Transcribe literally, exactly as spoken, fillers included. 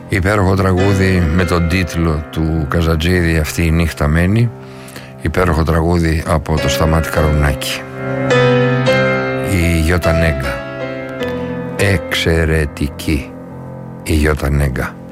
Υπέροχο τραγούδι με τον τίτλο του Καζατζίδη, αυτή η νύχτα μένει. Υπέροχο τραγούδι από το Σταμάτη Καρουνάκη. Η Γιώτα Νέγκα, εξαιρετική η Γιώτα Νέγκα.